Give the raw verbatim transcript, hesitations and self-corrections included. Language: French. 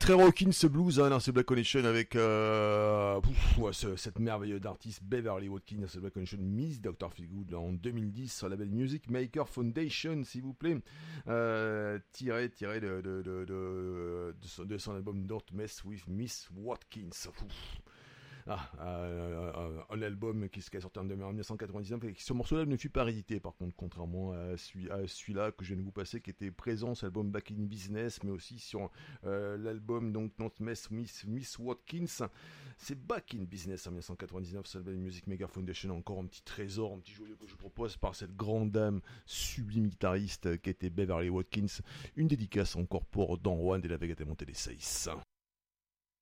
très rockin' ce blues hein, dans ce Black Connection avec euh, ouf, ouais, ce, cette merveilleuse d'artiste Beverly Watkins, ce Black Connection Miss docteur Feelgood en deux mille dix sur la label Music Maker Foundation, s'il vous plaît, euh, tiré tiré de de de, de, de, son, de son album Don't Mess with Miss Watkins. Ouf. Ah, euh, euh, un album qui, qui est sorti en mille neuf cent quatre-vingt-dix-neuf et qui, ce morceau-là ne fut pas réédité par contre, contrairement à, celui, à celui-là que je viens de vous passer, qui était présent sur l'album Back in Business, mais aussi sur euh, l'album donc Don't Mess Miss, Miss Watkins. C'est Back in Business en mille neuf cent quatre-vingt-dix-neuf, sur l'album Music Maker Foundation, encore un petit trésor, un petit joyau que je propose par cette grande dame sublime guitariste qui était Beverly Watkins. Une dédicace encore pour Don Juan de la Vega de Monte de Seis.